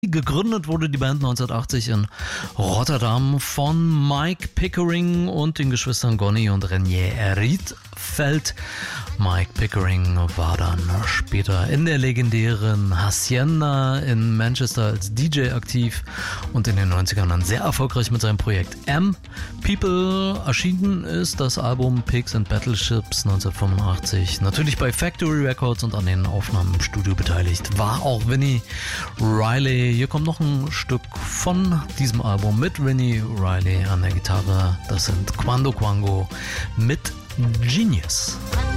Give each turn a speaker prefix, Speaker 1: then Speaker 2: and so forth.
Speaker 1: Gegründet wurde die Band 1980 in Rotterdam von Mike Pickering und den Geschwistern Gonny und René Rietveld. Mike Pickering war dann später in der legendären Hacienda in Manchester als DJ aktiv und in den 90ern dann sehr erfolgreich mit seinem Projekt M-People. Erschienen ist das Album Pigs and Battleships 1985. Natürlich bei Factory Records und an den Aufnahmen im Studio beteiligt war auch Vinnie Riley. Hier kommt noch ein Stück von diesem Album mit Vinnie Riley an der Gitarre. Das sind Quando Quango mit Genius.